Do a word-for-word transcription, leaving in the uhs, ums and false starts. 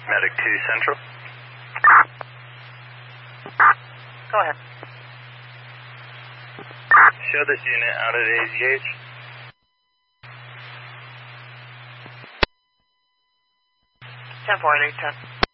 Medic two Central. Go ahead. Show this unit out at A Z H. ten four eight ten.